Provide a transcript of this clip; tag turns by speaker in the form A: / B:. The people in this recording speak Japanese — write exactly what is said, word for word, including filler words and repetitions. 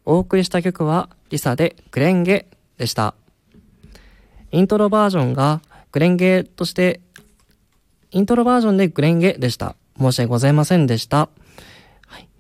A: お送りした曲はリサでグレンゲでした。イントロバージョンがグレンゲとして、イントロバージョンでグレンゲでした。申し訳ございませんでした。はい、